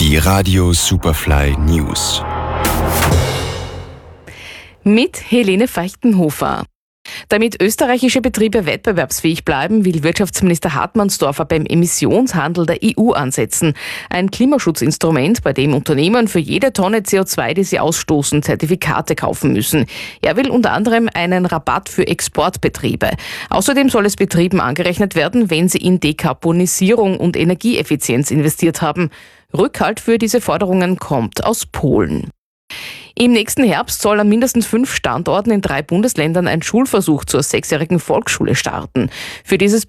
Die Radio Superfly News. Mit Helene Feichtenhofer. Damit österreichische Betriebe wettbewerbsfähig bleiben, will Wirtschaftsminister Hartmannsdorfer beim Emissionshandel der EU ansetzen. Ein Klimaschutzinstrument, bei dem Unternehmen für jede Tonne CO2, die sie ausstoßen, Zertifikate kaufen müssen. Er will unter anderem einen Rabatt für Exportbetriebe. Außerdem soll es Betrieben angerechnet werden, wenn sie in Dekarbonisierung und Energieeffizienz investiert haben. Rückhalt für diese Forderungen kommt aus Polen. Im nächsten Herbst soll an mindestens 5 Standorten in 3 Bundesländern ein Schulversuch zur 6-jährigen Volksschule starten. Für dieses